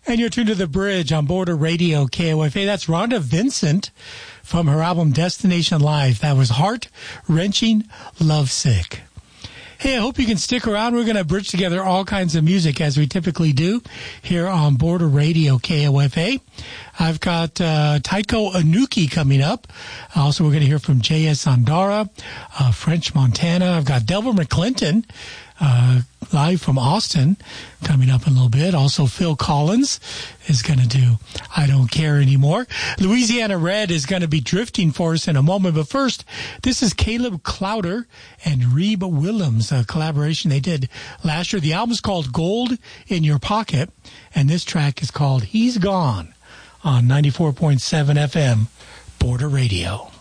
And you're tuned to The Bridge on Border Radio KOFA. That's Rhonda Vincent from her album Destination Life. That was Heart-Wrenching Lovesick. Hey, I hope you can stick around. We're going to bridge together all kinds of music as we typically do here on Border Radio KOFA. I've got Taiko Anuki coming up. Also, we're going to hear from J.S. Andara, French Montana. I've got Delbert McClinton, live from Austin, coming up in a little bit. Also, Phil Collins is going to do I Don't Care Anymore. Louisiana Red is going to be drifting for us in a moment. But first, this is Caleb Clowder and Reba Willems, a collaboration they did last year. The album's called Gold in Your Pocket, and this track is called He's Gone on 94.7 FM, Border Radio.